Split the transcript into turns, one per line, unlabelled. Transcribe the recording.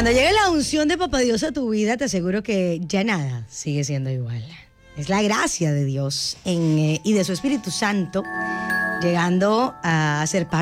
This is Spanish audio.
Cuando llegue la unción de Papá Dios a tu vida, te aseguro que ya nada sigue siendo igual. Es la gracia de Dios y de su Espíritu Santo llegando a ser parte